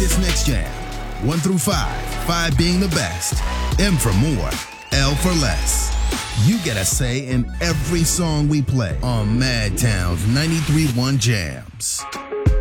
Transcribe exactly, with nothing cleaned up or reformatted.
this next jam. One through five, five being the best. M for more, L for less. You get a say in every song we play on Madtown's ninety-three point one Jams.